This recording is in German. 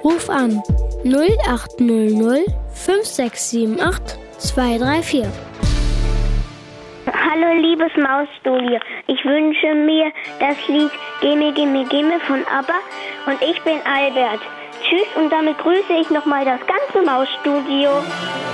Ruf an 0800 5678 234. Hallo liebes Mausstudio, ich wünsche mir das Lied Gimme Gimme Gimme von ABBA und ich bin Albert. Tschüss und damit grüße ich nochmal das ganze Mausstudio.